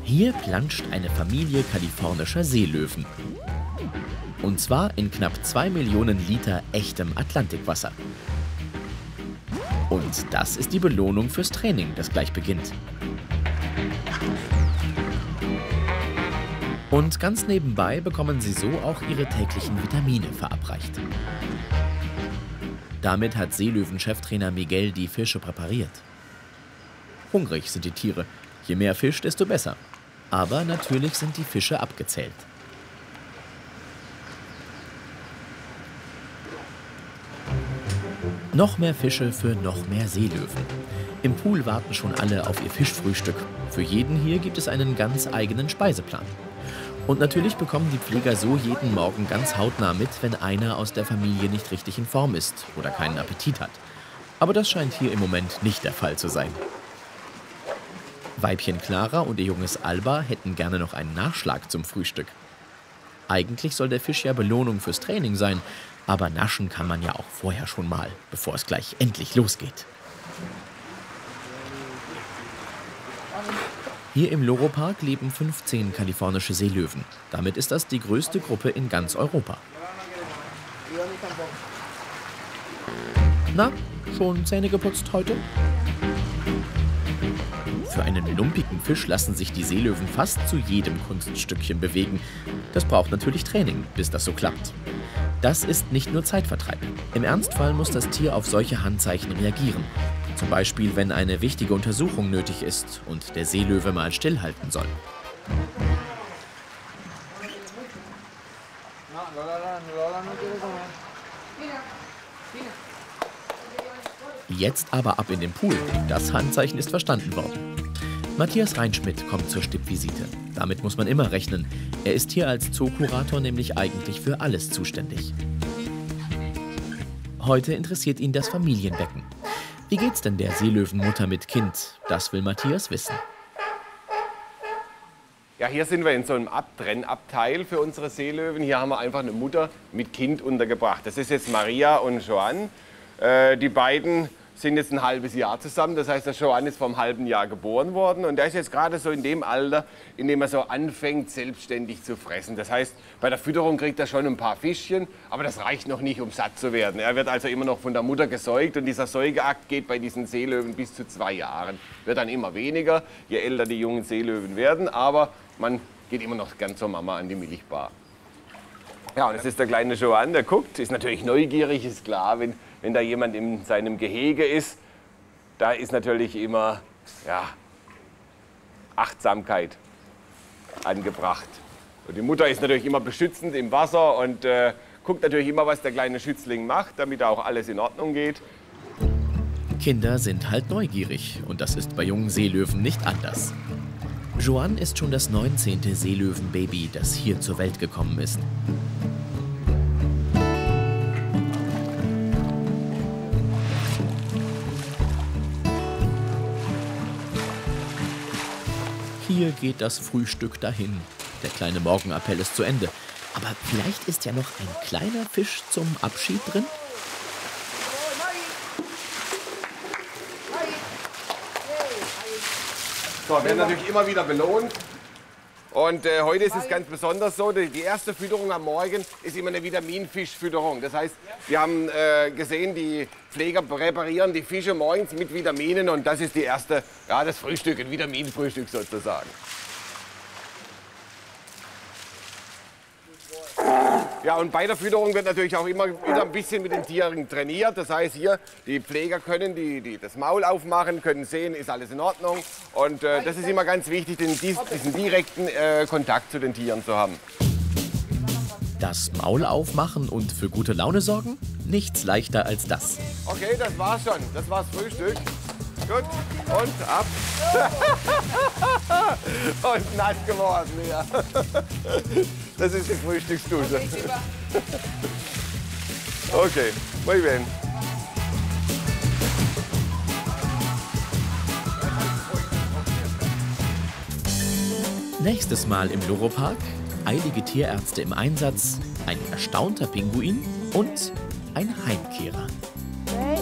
Hier planscht eine Familie kalifornischer Seelöwen. Und zwar in knapp 2 Millionen Liter echtem Atlantikwasser. Und das ist die Belohnung fürs Training, das gleich beginnt. Und ganz nebenbei bekommen sie so auch ihre täglichen Vitamine verabreicht. Damit hat Seelöwen-Cheftrainer Miguel die Fische präpariert. Hungrig sind die Tiere. Je mehr Fisch, desto besser. Aber natürlich sind die Fische abgezählt. Noch mehr Fische für noch mehr Seelöwen. Im Pool warten schon alle auf ihr Fischfrühstück. Für jeden hier gibt es einen ganz eigenen Speiseplan. Und natürlich bekommen die Pfleger so jeden Morgen ganz hautnah mit, wenn einer aus der Familie nicht richtig in Form ist oder keinen Appetit hat. Aber das scheint hier im Moment nicht der Fall zu sein. Weibchen Clara und ihr Junges Alba hätten gerne noch einen Nachschlag zum Frühstück. Eigentlich soll der Fisch ja Belohnung fürs Training sein, aber naschen kann man ja auch vorher schon mal, bevor es gleich endlich losgeht. Hier im Loro-Park leben 15 kalifornische Seelöwen. Damit ist das die größte Gruppe in ganz Europa. Na, schon Zähne geputzt heute? Für einen lumpigen Fisch lassen sich die Seelöwen fast zu jedem Kunststückchen bewegen. Das braucht natürlich Training, bis das so klappt. Das ist nicht nur Zeitvertreib. Im Ernstfall muss das Tier auf solche Handzeichen reagieren. Zum Beispiel, wenn eine wichtige Untersuchung nötig ist und der Seelöwe mal stillhalten soll. Jetzt aber ab in den Pool. Das Handzeichen ist verstanden worden. Matthias Reinschmidt kommt zur Stippvisite. Damit muss man immer rechnen. Er ist hier als Zookurator nämlich eigentlich für alles zuständig. Heute interessiert ihn das Familienbecken. Wie geht's denn der Seelöwenmutter mit Kind? Das will Matthias wissen. Ja, hier sind wir in so einem Abtrennabteil für unsere Seelöwen. Hier haben wir einfach eine Mutter mit Kind untergebracht. Das ist jetzt Maria und Joan. Die beiden sind jetzt ein halbes Jahr zusammen. Das heißt, der Joan ist vor einem halben Jahr geboren worden. Und der ist jetzt gerade so in dem Alter, in dem er so anfängt, selbstständig zu fressen. Das heißt, bei der Fütterung kriegt er schon ein paar Fischchen, aber das reicht noch nicht, um satt zu werden. Er wird also immer noch von der Mutter gesäugt. Und dieser Säugeakt geht bei diesen Seelöwen bis zu 2 Jahren. Wird dann immer weniger, je älter die jungen Seelöwen werden. Aber man geht immer noch gern zur Mama an die Milchbar. Ja, und das ist der kleine Joan, der guckt, ist natürlich neugierig, ist klar, wenn da jemand in seinem Gehege ist, da ist natürlich immer Achtsamkeit angebracht. Und die Mutter ist natürlich immer beschützend im Wasser und guckt natürlich immer, was der kleine Schützling macht, damit auch alles in Ordnung geht. Kinder sind halt neugierig und das ist bei jungen Seelöwen nicht anders. Joan ist schon das 19. Seelöwenbaby, das hier zur Welt gekommen ist. Hier geht das Frühstück dahin. Der kleine Morgenappell ist zu Ende. Aber vielleicht ist ja noch ein kleiner Fisch zum Abschied drin? So, werden natürlich immer wieder belohnt. Und heute ist es ganz besonders so, die erste Fütterung am Morgen ist immer eine Vitaminfischfütterung. Das heißt, wir haben gesehen, die Pfleger präparieren die Fische morgens mit Vitaminen und das ist die erste, das Frühstück, ein Vitaminfrühstück sozusagen. Ja, und bei der Fütterung wird natürlich auch immer wieder ein bisschen mit den Tieren trainiert. Das heißt, hier, die Pfleger können das Maul aufmachen, können sehen, ist alles in Ordnung. Und das ist immer ganz wichtig, diesen direkten Kontakt zu den Tieren zu haben. Das Maul aufmachen und für gute Laune sorgen? Nichts leichter als das. Okay, das war's schon. Das war's Frühstück. Gut, und ab. Und nass geworden, ja. Das ist die Frühstücksdusche. Okay, muy bien. Nächstes Mal im Loro-Park eilige Tierärzte im Einsatz, ein erstaunter Pinguin und ein Heimkehrer.